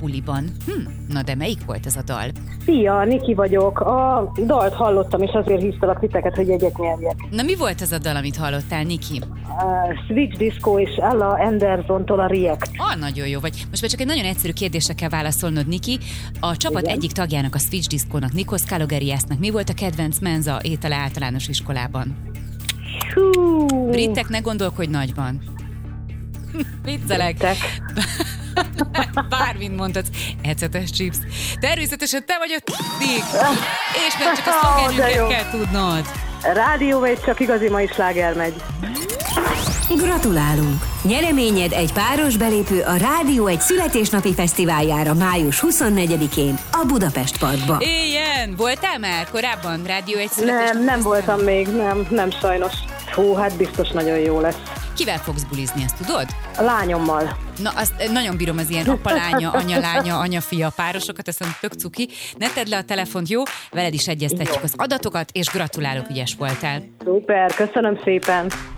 buliban. Na de melyik volt ez a dal? Szia, Niki vagyok. A dalt hallottam, és azért hívtalak titeket, hogy jegyet nyerjek. Na mi volt ez a dal, amit hallottál, Niki? Switch Disco és Ella Anderson-tól a React. Nagyon jó vagy. Most már csak egy nagyon egyszerű kérdésre kell válaszolnod, Niki. A csapat egyik tagjának, a Switch Disco-nak, Nikos Kalogeriasnak mi volt a kedvenc menza étele általános iskolában? Hú. Britek, ne gondolkodj nagyban. Viccelek. Bármint mondhatsz. Ecetes chips. Természetesen te vagy a t***dik. És meg csak a szlogenünket kell tudnod. Rádió vagy csak igazi mai sláger megy. Gratulálunk! Nyereményed egy páros belépő a Rádió egy születésnapi fesztiváljára május 24-én a Budapest Parkba. Éljen! Voltál már korábban Rádió egy Nem voltam még, nem sajnos. Hú, hát biztos nagyon jó lesz. Kivel fogsz bulizni, ezt tudod? A lányommal. Na, azt nagyon bírom az ilyen apa-lánya, anya-lánya, anya-fia párosokat, azt mondom, tök cuki. Ne tedd le a telefont, jó? Veled is egyeztetjük az adatokat, és gratulálok, ügyes voltál. Szuper, köszönöm szépen.